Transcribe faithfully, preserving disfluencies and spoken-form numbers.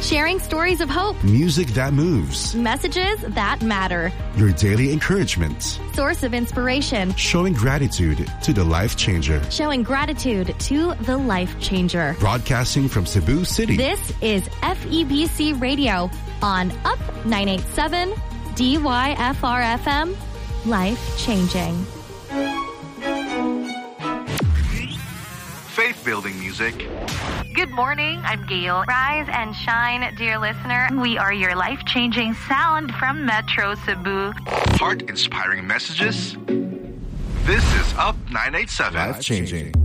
Sharing stories of hope. Music that moves. Messages that matter. Your daily encouragement. Source of inspiration. Showing gratitude to the life changer. Showing gratitude to the life changer. Broadcasting from Cebu City. This is F E B C Radio on Up nine eighty-seven D Y F R F M. Life changing. Faith-building music. Good morning, I'm Gail. Rise and shine, dear listener. We are your life-changing sound from Metro Cebu. Heart-inspiring messages. This is Up nine eighty-seven. Life changing.